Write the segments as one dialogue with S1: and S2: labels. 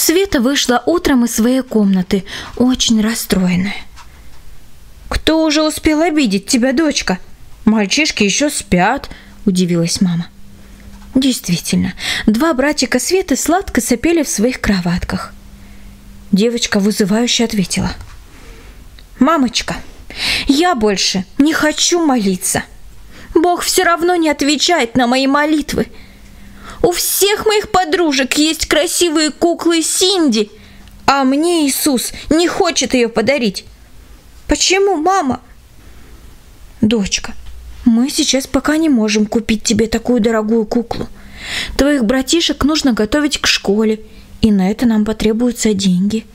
S1: Света вышла утром из своей комнаты, очень расстроенная.
S2: «Кто уже успел обидеть тебя, дочка? Мальчишки еще спят», – удивилась мама.
S1: Действительно, два братика Светы сладко сопели в своих кроватках.
S2: Девочка вызывающе ответила: «Мамочка, я больше не хочу молиться. Бог все равно не отвечает на мои молитвы. У всех моих подружек есть красивые куклы Синди, а мне Иисус не хочет ее подарить. Почему, мама?»
S1: «Дочка, мы сейчас пока не можем купить тебе такую дорогую куклу. Твоих братишек нужно готовить к школе, и на это нам потребуются деньги».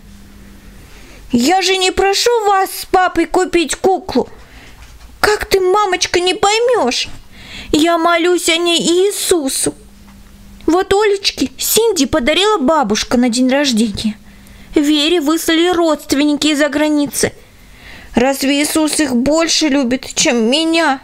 S2: «Я же не прошу вас с папой купить куклу. Как ты, мамочка, не поймешь? Я молюсь о ней Иисусу. Вот Олечке Синди подарила бабушка на день рождения. Вере выслали родственники из-за границы. Разве Иисус их больше любит, чем меня?»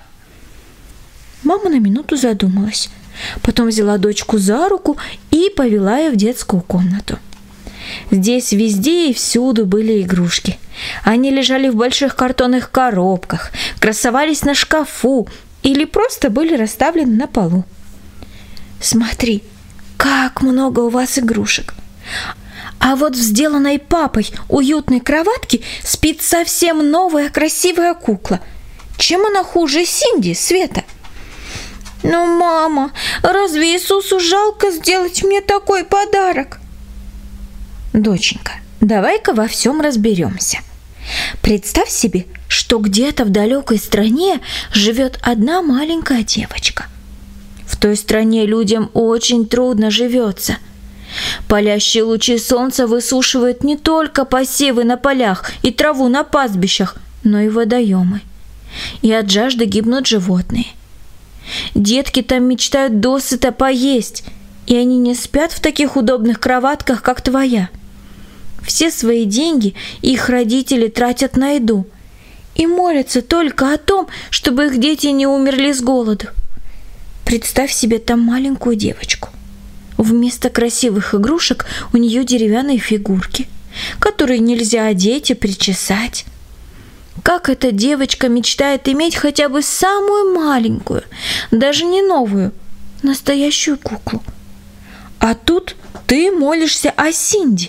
S1: Мама на минуту задумалась, потом взяла дочку за руку и повела ее в детскую комнату. Здесь везде и всюду были игрушки. Они лежали в больших картонных коробках, красовались на шкафу или просто были расставлены на полу.
S2: «Смотри, как много у вас игрушек! А вот в сделанной папой уютной кроватке спит совсем новая красивая кукла. Чем она хуже Синди, Света?» «Ну, мама, разве Иисусу жалко сделать мне такой подарок?»
S1: «Доченька, давай-ка во всем разберемся. Представь себе, что где-то в далекой стране живет одна маленькая девочка. В той стране людям очень трудно живется. Палящие лучи солнца высушивают не только посевы на полях и траву на пастбищах, но и водоемы. И от жажды гибнут животные. Детки там мечтают досыта поесть, и они не спят в таких удобных кроватках, как твоя. Все свои деньги их родители тратят на еду и молятся только о том, чтобы их дети не умерли с голоду. Представь себе там маленькую девочку. Вместо красивых игрушек у нее деревянные фигурки, которые нельзя одеть и причесать. Как эта девочка мечтает иметь хотя бы самую маленькую, даже не новую, настоящую куклу. А тут ты молишься о Синди.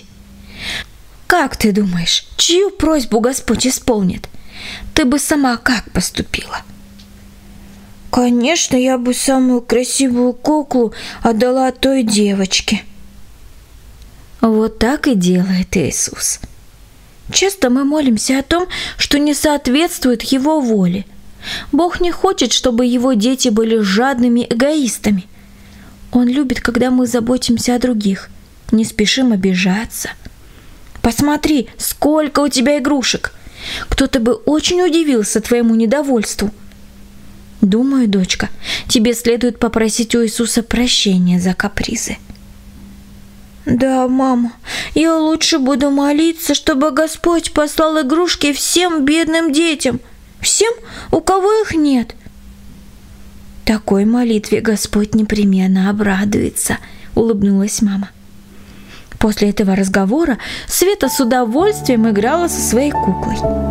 S1: Как ты думаешь, чью просьбу Господь исполнит? Ты бы сама как поступила?»
S2: «Конечно, я бы самую красивую куклу отдала той девочке».
S1: Вот так и делает Иисус. Часто мы молимся о том, что не соответствует Его воле. Бог не хочет, чтобы Его дети были жадными эгоистами. Он любит, когда мы заботимся о других, не спешим обижаться. Посмотри, сколько у тебя игрушек! Кто-то бы очень удивился твоему недовольству. Думаю, дочка, тебе следует попросить у Иисуса прощения за капризы.
S2: «Да, мама, я лучше буду молиться, чтобы Господь послал игрушки всем бедным детям, всем, у кого их нет».
S1: «Такой молитве Господь непременно обрадуется», — улыбнулась мама. После этого разговора Света с удовольствием играла со своей куклой.